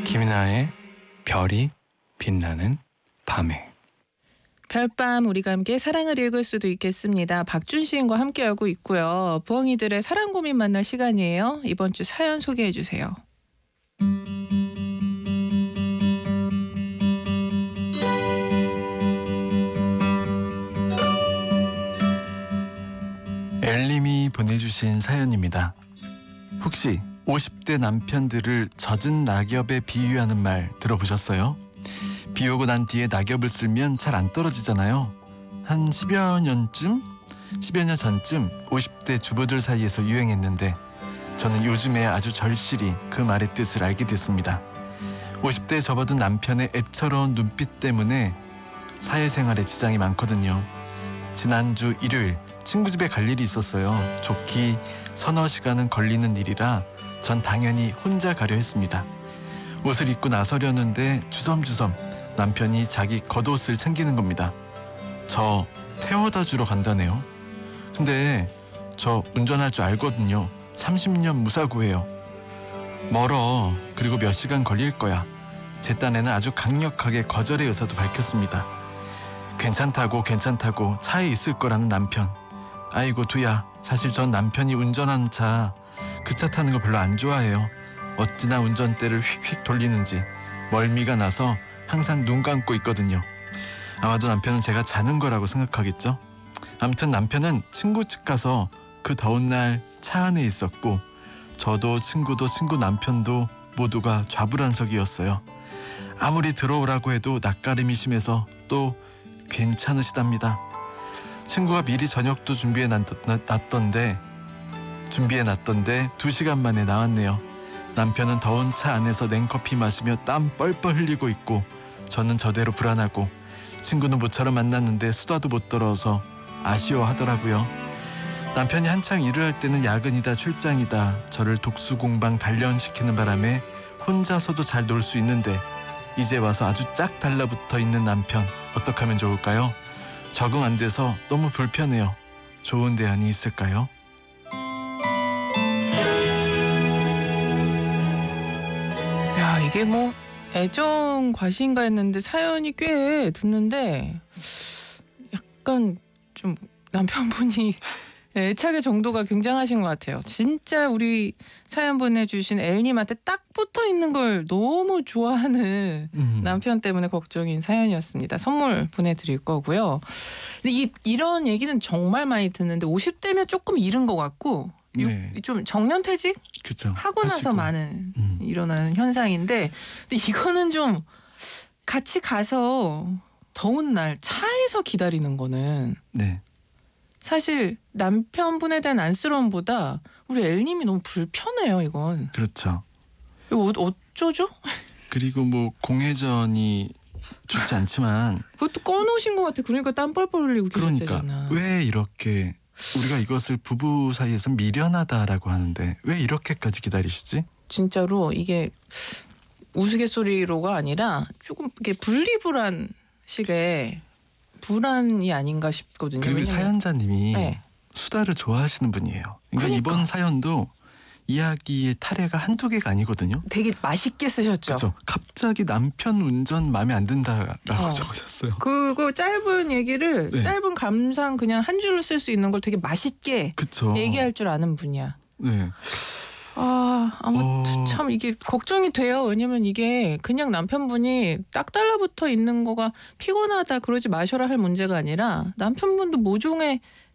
김이나의 별이 빛나는 밤에. 별밤 우리가 함께 사랑을 읽을 수도 있겠습니다. 박준 시인과 함께하고 있고요. 부엉이들의 사랑 고민 만날 시간이에요. 이번 주 사연 소개해 주세요. 엘님이 보내주신 사연입니다. 혹시 50대 남편들을 젖은 낙엽에 비유하는 말 들어보셨어요? 비 오고 난 뒤에 낙엽을 쓸면 잘 안 떨어지잖아요. 한 10여 년 전쯤 50대 주부들 사이에서 유행했는데 저는 요즘에 아주 절실히 그 말의 뜻을 알게 됐습니다. 50대에 접어든 남편의 애처로운 눈빛 때문에 사회생활에 지장이 많거든요. 지난주 일요일 친구 집에 갈 일이 있었어요. 좋기 서너 시간은 걸리는 일이라 전 당연히 혼자 가려 했습니다. 옷을 입고 나서려는데 주섬주섬 남편이 자기 겉옷을 챙기는 겁니다. 저 태워다 주러 간다네요. 근데 저 운전할 줄 알거든요. 30년 무사고예요. 멀어. 그리고 몇 시간 걸릴 거야. 제 딴에는 아주 강력하게 거절의 의사도 밝혔습니다. 괜찮다고 차에 있을 거라는 남편. 아이고 두야, 사실 전 남편이 운전하는 차, 그 차 타는 거 별로 안 좋아해요. 어찌나 운전대를 휙휙 돌리는지 멀미가 나서 항상 눈 감고 있거든요. 아마도 남편은 제가 자는 거라고 생각하겠죠. 아무튼 남편은 친구 집 가서 그 더운 날 차 안에 있었고 저도 친구도 친구 남편도 모두가 좌불안석이었어요. 아무리 들어오라고 해도 낯가림이 심해서 또 괜찮으시답니다. 친구가 미리 저녁도 준비해 놨던데 2시간 만에 나왔네요. 남편은 더운 차 안에서 냉커피 마시며 땀 뻘뻘 흘리고 있고 저는 저대로 불안하고 친구는 모처럼 만났는데 수다도 못 떨어서 아쉬워하더라고요. 남편이 한창 일을 할 때는 야근이다 출장이다 저를 독수공방 단련시키는 바람에 혼자서도 잘 놀 수 있는데 이제 와서 아주 짝 달라붙어 있는 남편 어떻게 하면 좋을까요? 적응 안 돼서 너무 불편해요. 좋은 대안이 있을까요? 야, 이게 뭐 애정 과시인가 했는데 사연이 꽤 듣는데 약간 좀 남편분이 애착의 정도가 굉장하신 것 같아요. 진짜 우리 사연 보내주신 엘님한테 딱 붙어있는 걸 너무 좋아하는 남편 때문에 걱정인 사연이었습니다. 선물 보내드릴 거고요. 근데 이런 얘기는 정말 많이 듣는데 50대면 조금 이른 것 같고 네. 좀 정년퇴직? 그쵸. 하고 나서 하시고. 많은 일어나는 현상인데 근데 이거는 좀 같이 가서 더운 날 차에서 기다리는 거는 네. 사실 남편분에 대한 안쓰러움보다 우리 엘님이 너무 불편해요. 이건. 그렇죠. 이거 어쩌죠? 그리고 뭐 공회전이 좋지 않지만 그것도 꺼놓으신 것 같아. 그러니까 땀 뻘뻘 흘리고 그러니까 계셨대잖아. 왜 이렇게 우리가 이것을 부부 사이에서 미련하다라고 하는데 왜 이렇게까지 기다리시지? 진짜로 이게 우스갯소리로가 아니라 조금 이게 분리불안 식의 불안이 아닌가 싶거든요. 그리고 왜냐면, 사연자님이 네. 수다를 좋아하시는 분이에요. 그러니까 이번 사연도 이야기의 타래가 한두 개가 아니거든요. 되게 맛있게 쓰셨죠. 그렇죠. 갑자기 남편 운전 마음에 안 든다라고 적으셨어요. 그거 짧은 얘기를 네. 짧은 감상 그냥 한 줄로 쓸 수 있는 걸 되게 맛있게 그렇죠. 얘기할 줄 아는 분이야. 네. 아무튼 참 이게 걱정이 돼요. 왜냐면 이게 그냥 남편분이 딱 달라붙어 있는 거가 피곤하다 그러지 마셔라 할 문제가 아니라 남편분도 모종의